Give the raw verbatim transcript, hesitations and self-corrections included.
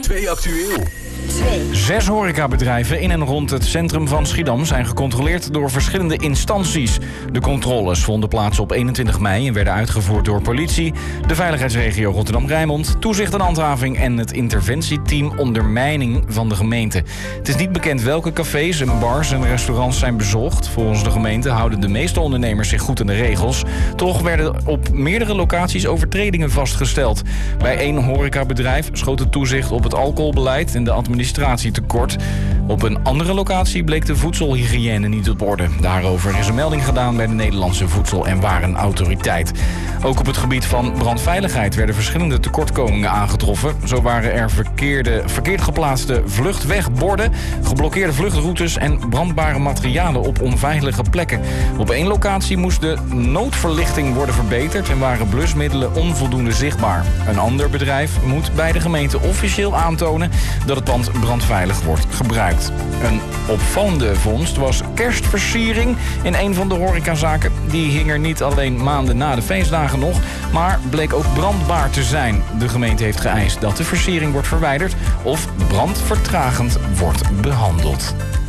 twee actueel. Zes horecabedrijven in en rond het centrum van Schiedam zijn gecontroleerd door verschillende instanties. De controles vonden plaats op eenentwintig mei en werden uitgevoerd door politie, de veiligheidsregio Rotterdam-Rijnmond, toezicht en handhaving en het interventieteam ondermijning van de gemeente. Het is niet bekend welke cafés en bars en restaurants zijn bezocht. Volgens de gemeente houden de meeste ondernemers zich goed aan de regels. Toch werden op meerdere locaties overtredingen vastgesteld. Bij één horecabedrijf schoot het toezicht op het alcoholbeleid en de administratie tekort. Op een andere locatie bleek de voedselhygiëne niet op orde. Daarover is een melding gedaan bij de Nederlandse Voedsel- en Warenautoriteit. Ook op het gebied van brandveiligheid werden verschillende tekortkomingen aangetroffen. Zo waren er verkeerde, verkeerd geplaatste vluchtwegborden, geblokkeerde vluchtroutes en brandbare materialen op onveilige plekken. Op één locatie moest de noodverlichting worden verbeterd en waren blusmiddelen onvoldoende zichtbaar. Een ander bedrijf moet bij de gemeente officieel aantonen dat het pand brandveilig wordt gebruikt. Een opvallende vondst was kerstversiering in een van de horecazaken. Die hing er niet alleen maanden na de feestdagen nog, maar bleek ook brandbaar te zijn. De gemeente heeft geëist dat de versiering wordt verwijderd of brandvertragend wordt behandeld.